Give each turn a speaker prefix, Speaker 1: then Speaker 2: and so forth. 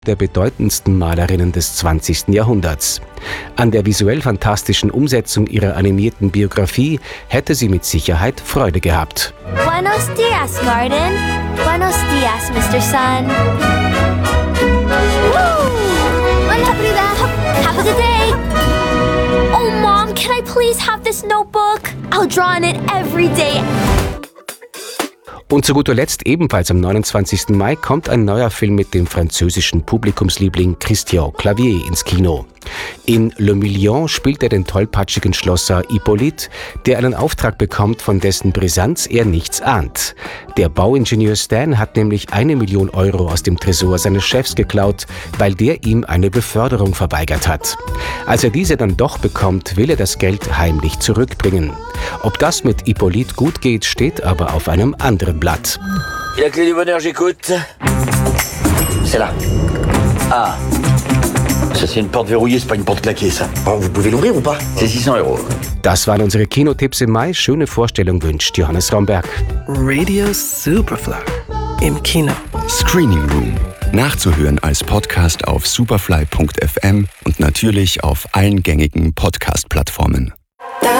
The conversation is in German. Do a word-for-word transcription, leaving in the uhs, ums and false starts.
Speaker 1: der bedeutendsten Malerinnen des zwanzigsten Jahrhunderts. An der visuell fantastischen Umsetzung ihrer animierten Biografie hätte sie mit Sicherheit Freude gehabt.
Speaker 2: Buenos dias, Garden. Buenos dias, Mister Sun. Woo! Hola, Frida. Have a good day. Oh, Mom, can I please have this notebook? I'll draw in it every day.
Speaker 1: Und zu guter Letzt ebenfalls am neunundzwanzigsten Mai kommt ein neuer Film mit dem französischen Publikumsliebling Christian Clavier ins Kino. In Le Million spielt er den tollpatschigen Schlosser Hippolyte, der einen Auftrag bekommt, von dessen Brisanz er nichts ahnt. Der Bauingenieur Stan hat nämlich eine Million Euro aus dem Tresor seines Chefs geklaut, weil der ihm eine Beförderung verweigert hat. Als er diese dann doch bekommt, will er das Geld heimlich zurückbringen. Ob das mit Hippolyte gut geht, steht aber auf einem anderen Blatt.
Speaker 3: La clé du bonheur, j'écoute. C'est là. Ah. Ça, c'est une porte verrouillée, c'est pas une porte claquée, ça.
Speaker 4: Oh, vous pouvez l'ouvrir ou pas?
Speaker 3: C'est six cents Euro.
Speaker 1: Das waren unsere Kinotipps im Mai. Schöne Vorstellung wünscht Johannes Romberg.
Speaker 5: Radio Superfly im Kino.
Speaker 6: Screening Room. Nachzuhören als Podcast auf superfly punkt f m und natürlich auf allen gängigen Podcast-Plattformen.